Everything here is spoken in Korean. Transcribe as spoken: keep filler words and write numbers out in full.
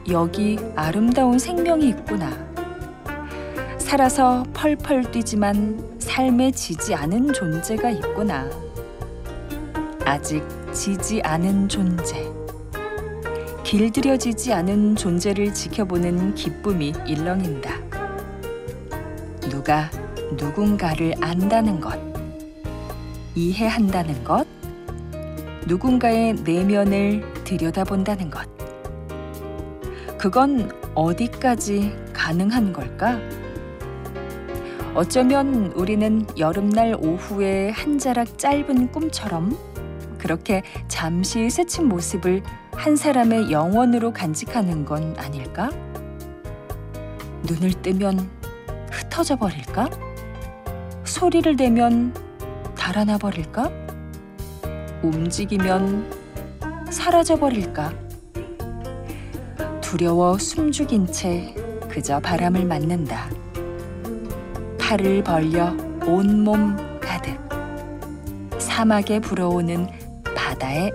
여기 아름다운 생명이 있구나. 살아서 펄펄 뛰지만 삶에 지지 않은 존재가 있구나. 아직 지지 않은 존재. 길들여지지 않은 존재를 지켜보는 기쁨이 일렁인다. 누가 누군가를 안다는 것, 이해한다는 것, 누군가의 내면을 들여다본다는 것. 그건 어디까지 가능한 걸까? 어쩌면 우리는 여름날 오후의 한 자락 짧은 꿈처럼 그렇게 잠시 스친 모습을 한 사람의 영혼으로 간직하는 건 아닐까? 눈을 뜨면 흩어져 버릴까? 소리를 내면 달아나 버릴까? 움직이면 사라져 버릴까? 두려워 숨죽인 채 그저 바람을 맞는다. 팔을 벌려 온몸 가득 사막에 불어오는 바다의